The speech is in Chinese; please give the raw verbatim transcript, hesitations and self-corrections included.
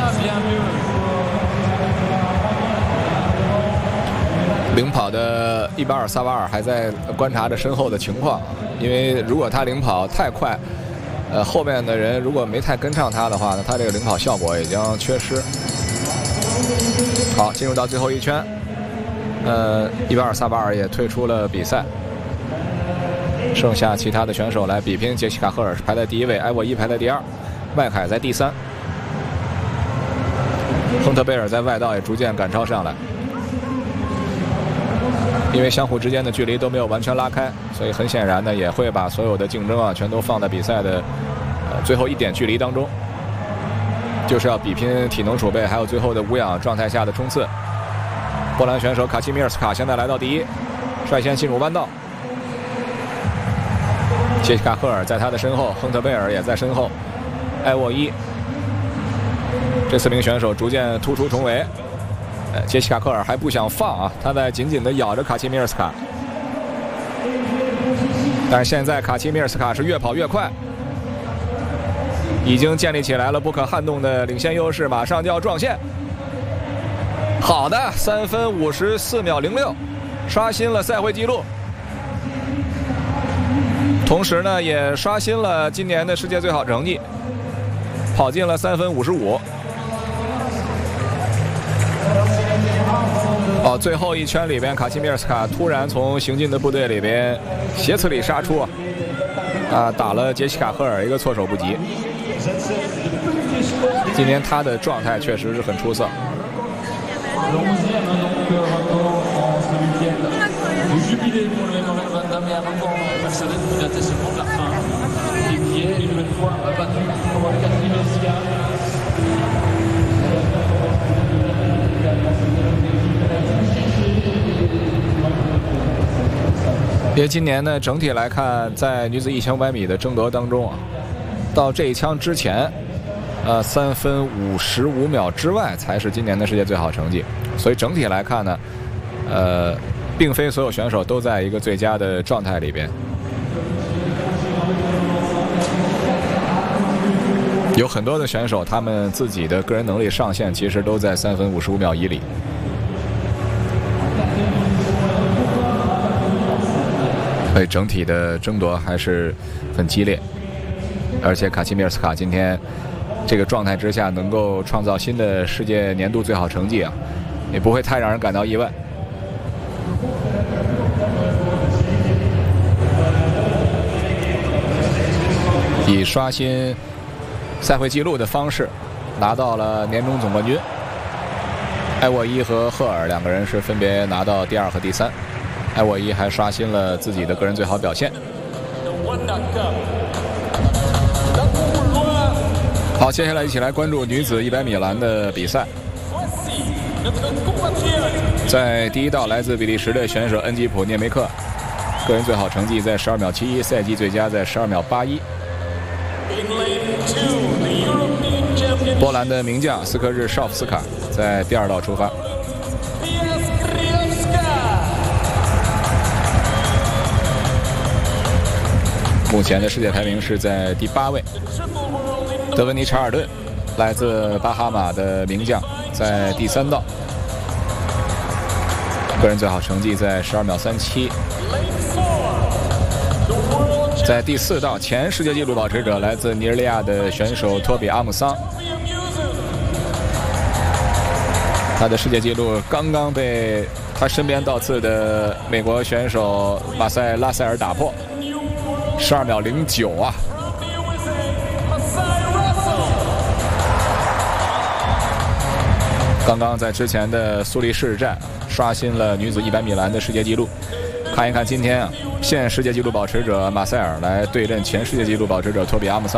领跑的伊巴尔萨瓦尔还在观察着身后的情况，因为如果他领跑太快，呃，后面的人如果没太跟上他的话呢，他这个领跑效果也将缺失。好，进入到最后一圈，呃，伊巴尔萨瓦尔也退出了比赛，剩下其他的选手来比拼。杰西卡·赫尔排在第一位，埃沃伊排在第二，麦凯在第三，亨特贝尔在外道也逐渐赶超上来。因为相互之间的距离都没有完全拉开，所以很显然呢，也会把所有的竞争啊全都放在比赛的呃最后一点距离当中，就是要比拼体能储备，还有最后的无氧状态下的冲刺。波兰选手卡奇米尔斯卡现在来到第一，率先进入弯道。杰西卡·赫尔在他的身后，亨特贝尔也在身后，埃沃伊。这四名选手逐渐突出重围。呃，杰西卡·科尔还不想放啊，他在紧紧地咬着卡奇米尔斯卡。但是现在卡奇米尔斯卡是越跑越快，已经建立起来了不可撼动的领先优势，马上就要撞线。好的，三分五十四秒零六，刷新了赛会纪录，同时呢也刷新了今年的世界最好成绩，跑进了三分五十五。哦，最后一圈里边，卡奇米尔斯卡突然从行进的部队里边斜刺里杀出，啊，打了杰西卡·赫尔一个措手不及。今天他的状态确实是很出色。因为今年呢，整体来看，在女子一千五百米的争夺当中啊，到这一枪之前，呃，三分五十五秒之外才是今年的世界最好成绩。所以整体来看呢，呃，并非所有选手都在一个最佳的状态里边，有很多的选手，他们自己的个人能力上限其实都在三分五十五秒以里。所以整体的争夺还是很激烈，而且卡奇米尔斯卡今天这个状态之下能够创造新的世界年度最好成绩啊，也不会太让人感到意外。以刷新赛会纪录的方式拿到了年终总冠军，埃沃伊和赫尔两个人是分别拿到第二和第三。埃沃伊还刷新了自己的个人最好表现。好，接下来一起来关注女子一百米栏的比赛。在第一道，来自比利时的选手恩吉普涅梅克，个人最好成绩在十二秒七一，赛季最佳在十二秒八一。波兰的名将斯科日绍夫斯卡在第二道出发。目前的世界排名是在第八位。德文尼查尔顿，来自巴哈马的名将，在第三道，个人最好成绩在十二秒三七。在第四道，前世界纪录保持者来自尼日利亚的选手托比阿姆桑，他的世界纪录刚刚被他身边倒刺的美国选手马塞拉塞尔打破。十二秒零九啊！刚刚在之前的苏黎世站刷新了女子一百米栏的世界纪录。看一看今天啊，现世界纪录保持者马塞尔来对阵前世界纪录保持者托比阿姆桑。